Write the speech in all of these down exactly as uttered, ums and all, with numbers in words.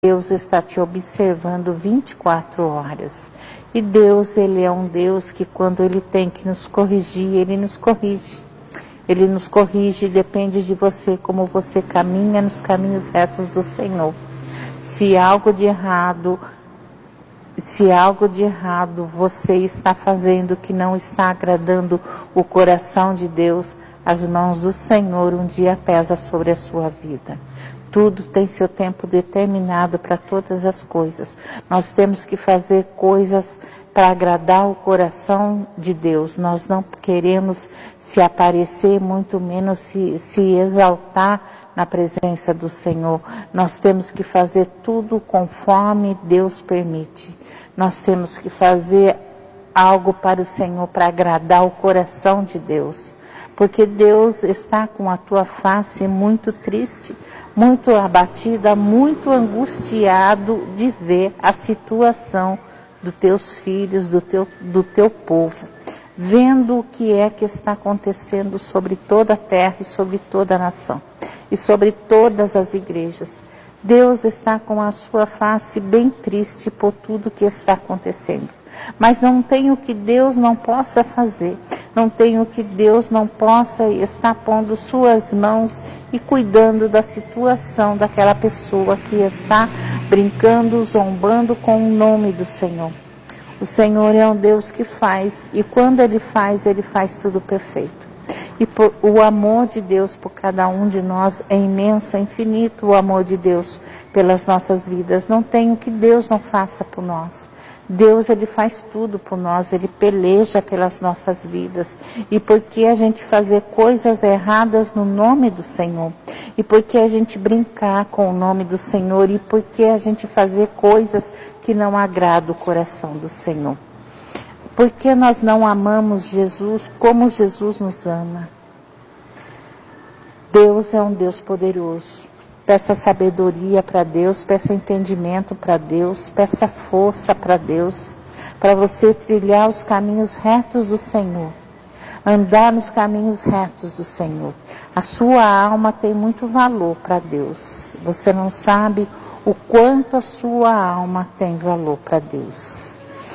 Deus está te observando vinte e quatro horas. E Deus, Ele é um Deus que quando Ele tem que nos corrigir, Ele nos corrige. Ele nos corrige, depende de você, como você caminha nos caminhos retos do Senhor. Se algo de errado, se algo de errado você está fazendo que não está agradando o coração de Deus, as mãos do Senhor um dia pesa sobre a sua vida. Tudo tem seu tempo determinado para todas as coisas. Nós temos que fazer coisas para agradar o coração de Deus. Nós não queremos se aparecer, muito menos se, se exaltar na presença do Senhor. Nós temos que fazer tudo conforme Deus permite. Nós temos que fazer algo para o Senhor, para agradar o coração de Deus. Porque Deus está com a tua face muito triste, muito abatida, muito angustiado de ver a situação dos teus filhos, do teu, do teu povo, vendo o que é que está acontecendo sobre toda a terra e sobre toda a nação, e sobre todas as igrejas. Deus está com a sua face bem triste por tudo que está acontecendo. Mas não tem o que Deus não possa fazer, não tem o que Deus não possa estar pondo suas mãos e cuidando da situação daquela pessoa que está brincando, zombando com o nome do Senhor. O Senhor é um Deus que faz, e quando Ele faz, Ele faz tudo perfeito. E por, o amor de Deus por cada um de nós é imenso, é infinito o amor de Deus pelas nossas vidas. Não tem o que Deus não faça por nós. Deus, Ele faz tudo por nós, Ele peleja pelas nossas vidas. E por que a gente fazer coisas erradas no nome do Senhor? E por que a gente brincar com o nome do Senhor? E por que a gente fazer coisas que não agradam o coração do Senhor? Por que nós não amamos Jesus como Jesus nos ama? Deus é um Deus poderoso. Peça sabedoria para Deus, peça entendimento para Deus, peça força para Deus, para você trilhar os caminhos retos do Senhor, andar nos caminhos retos do Senhor. A sua alma tem muito valor para Deus. Você não sabe o quanto a sua alma tem valor para Deus.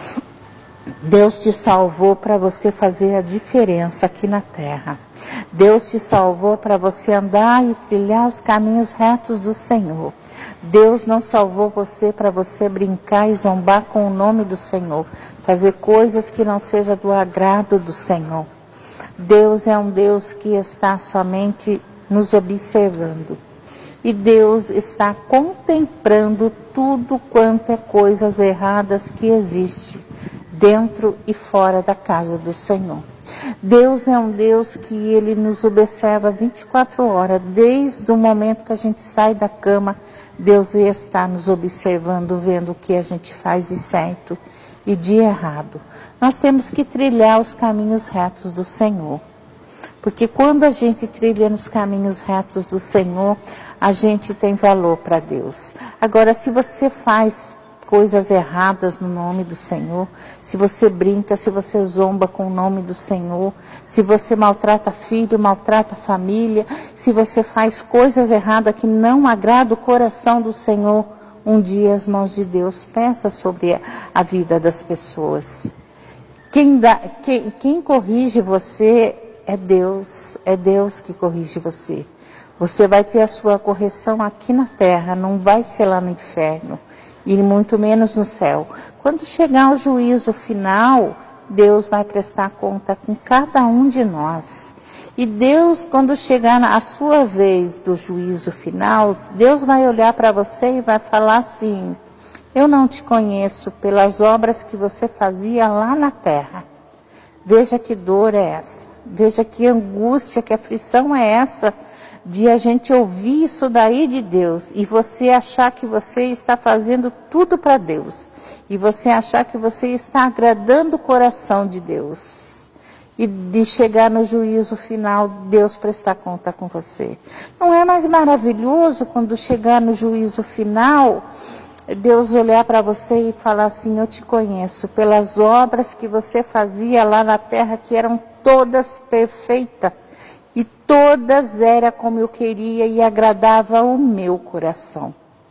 Deus te salvou para você fazer a diferença aqui na terra. Deus te salvou para você andar e trilhar os caminhos retos do Senhor. Deus não salvou você para você brincar e zombar com o nome do Senhor, fazer coisas que não sejam do agrado do Senhor. Deus é um Deus que está somente nos observando. E Deus está contemplando tudo quanto é coisas erradas que existe dentro e fora da casa do Senhor. Deus é um Deus que Ele nos observa vinte e quatro horas, desde o momento que a gente sai da cama, Deus está nos observando, vendo o que a gente faz de certo e de errado. Nós temos que trilhar os caminhos retos do Senhor, porque quando a gente trilha nos caminhos retos do Senhor, a gente tem valor para Deus. Agora, se você faz coisas erradas no nome do Senhor, se você brinca, se você zomba com o nome do Senhor, se você maltrata filho, maltrata família, se você faz coisas erradas que não agradam o coração do Senhor, um dia as mãos de Deus pesam sobre a vida das pessoas. Quem, dá, quem, quem corrige você é Deus, é Deus que corrige você. Você vai ter a sua correção aqui na terra, não vai ser lá no inferno. E muito menos no céu. Quando chegar o juízo final, Deus vai prestar conta com cada um de nós. E Deus, quando chegar a sua vez do juízo final, Deus vai olhar para você e vai falar assim: eu não te conheço pelas obras que você fazia lá na terra. Veja que dor é essa. Veja que angústia, que aflição é essa de a gente ouvir isso daí de Deus e você achar que você está fazendo tudo para Deus e você achar que você está agradando o coração de Deus e de chegar no juízo final, Deus prestar conta com você. Não é mais maravilhoso quando chegar no juízo final, Deus olhar para você e falar assim: eu te conheço pelas obras que você fazia lá na terra, que eram todas perfeitas. E todas eram como eu queria e agradava o meu coração.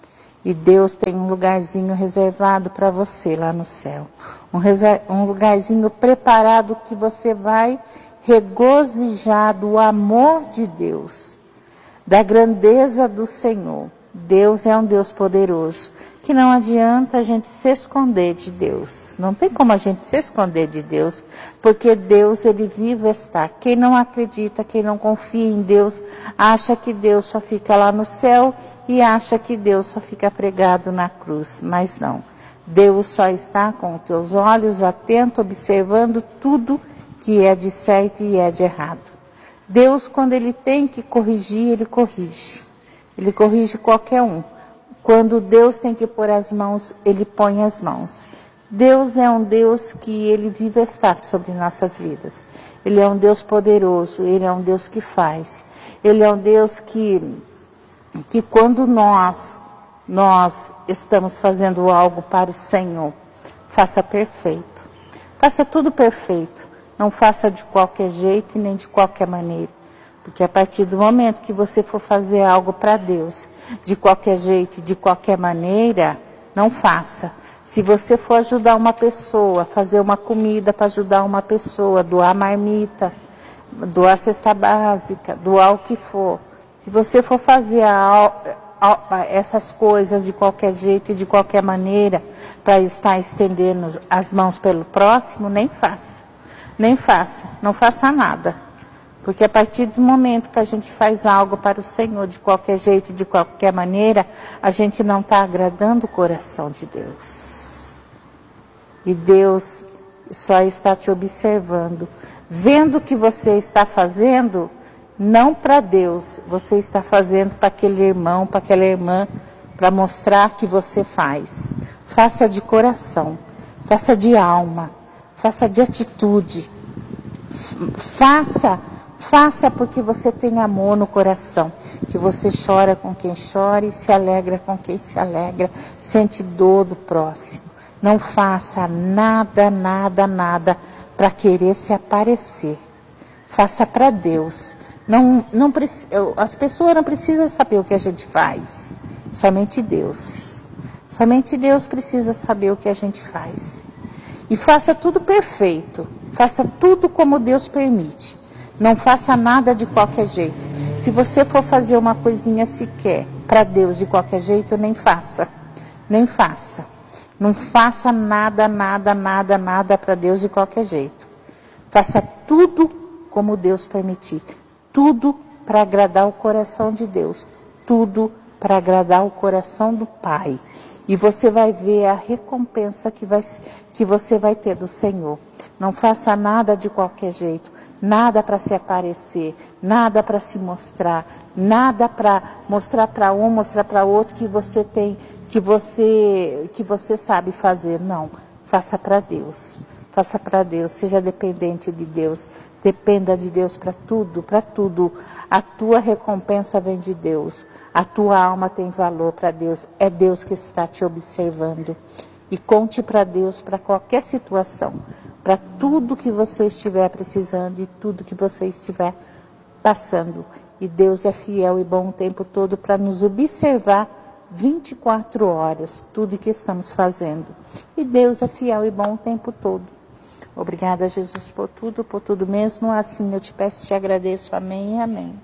E Deus tem um lugarzinho reservado para você lá no céu. Um, um lugarzinho preparado que você vai regozijar do amor de Deus, da grandeza do Senhor. Deus é um Deus poderoso, que não adianta a gente se esconder de Deus. Não tem como a gente se esconder de Deus, porque Deus, Ele vive está. Quem não acredita, quem não confia em Deus, acha que Deus só fica lá no céu e acha que Deus só fica pregado na cruz. Mas não. Deus só está com os teus olhos atentos, observando tudo que é de certo e é de errado. Deus, quando Ele tem que corrigir, Ele corrige. Ele corrige qualquer um. Quando Deus tem que pôr as mãos, Ele põe as mãos. Deus é um Deus que Ele vive estar sobre nossas vidas. Ele é um Deus poderoso, Ele é um Deus que faz. Ele é um Deus que, que quando nós, nós estamos fazendo algo para o Senhor, faça perfeito. Faça tudo perfeito. Não faça de qualquer jeito e nem de qualquer maneira. Porque a partir do momento que você for fazer algo para Deus, de qualquer jeito, de qualquer maneira, não faça. Se você for ajudar uma pessoa, fazer uma comida para ajudar uma pessoa, doar marmita, doar cesta básica, doar o que for. Se você for fazer a, a, a, essas coisas de qualquer jeito e de qualquer maneira, para estar estendendo as mãos pelo próximo, nem faça. Nem faça. Não faça nada. Porque a partir do momento que a gente faz algo para o Senhor de qualquer jeito, de qualquer maneira, a gente não está agradando o coração de Deus. E Deus só está te observando, vendo o que você está fazendo, não para Deus, você está fazendo para aquele irmão, para aquela irmã, para mostrar que você faz. Faça de coração, faça de alma, faça de atitude, faça... Faça porque você tem amor no coração, que você chora com quem chora e se alegra com quem se alegra, sente dor do próximo. Não faça nada, nada, nada para querer se aparecer. Faça para Deus. Não, não, as pessoas não precisam saber o que a gente faz, somente Deus. Somente Deus precisa saber o que a gente faz. E faça tudo perfeito, faça tudo como Deus permite. Não faça nada de qualquer jeito. Se você for fazer uma coisinha sequer para Deus de qualquer jeito, nem faça. Nem faça. Não faça nada, nada, nada, nada para Deus de qualquer jeito. Faça tudo como Deus permitir. Tudo para agradar o coração de Deus. Tudo para agradar o coração do Pai. E você vai ver a recompensa que, vai, que você vai ter do Senhor. Não faça nada de qualquer jeito. Nada para se aparecer, nada para se mostrar, nada para mostrar para um, mostrar para outro que você tem, que você, que você sabe fazer. Não, faça para Deus, faça para Deus, seja dependente de Deus, dependa de Deus para tudo, para tudo. A tua recompensa vem de Deus, a tua alma tem valor para Deus, é Deus que está te observando. E conte para Deus para qualquer situação. Para tudo que você estiver precisando e tudo que você estiver passando. E Deus é fiel e bom o tempo todo para nos observar vinte e quatro horas, tudo que estamos fazendo. E Deus é fiel e bom o tempo todo. Obrigada, Jesus, por tudo, por tudo mesmo. Assim eu te peço e te agradeço. Amém e amém.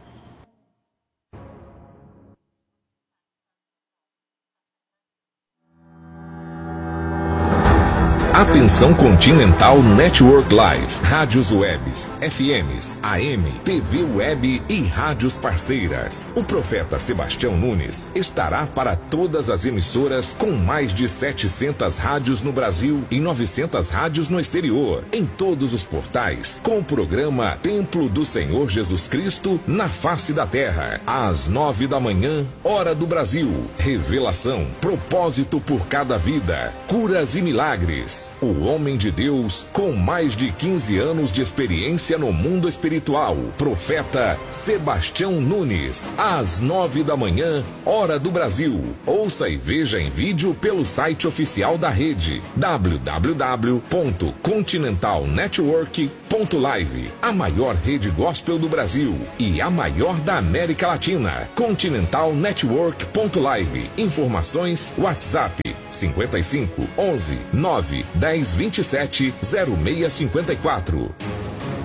Atenção Continental Network Live, rádios webs, F Ms, A M, T V web e rádios parceiras. O profeta Sebastião Nunes estará para todas as emissoras com mais de setecentas rádios no Brasil e novecentas rádios no exterior, em todos os portais, com o programa Templo do Senhor Jesus Cristo na face da terra, às nove da manhã, hora do Brasil. Revelação, propósito por cada vida, curas e milagres. Nunes, o homem de Deus com mais de quinze anos de experiência no mundo espiritual. Profeta Sebastião Nunes, às nove da manhã, hora do Brasil. Ouça e veja em vídeo pelo site oficial da rede, w w w ponto continental network ponto live, a maior rede gospel do Brasil e a maior da América Latina. continental network ponto live. Informações WhatsApp cinquenta e cinco, onze, nove, dez, vinte e sete, zero seis cinquenta e quatro.